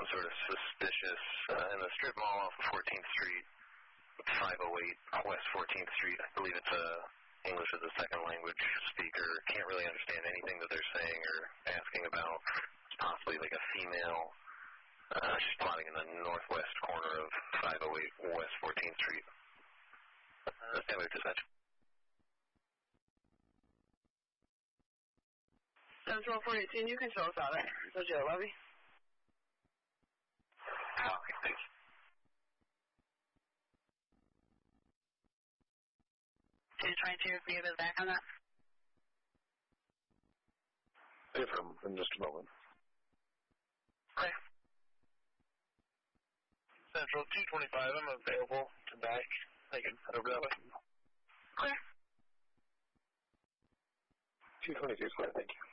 sort of suspicious in the strip mall off of 14th Street, 508 West 14th Street. I believe it's English as a second language speaker. Can't really understand anything that they're saying or asking about. It's possibly like a female. She's plotting in the northwest corner of 508 West 14th Street. Stand by for dispatch. Central 418, you can show us out at the jail lobby. Okay, thanks. Can you try to be a bit back on that? If I'm in just a moment. Okay. Central 225, I'm available to back. I can head over that way. Clear. 222 is clear, thank you.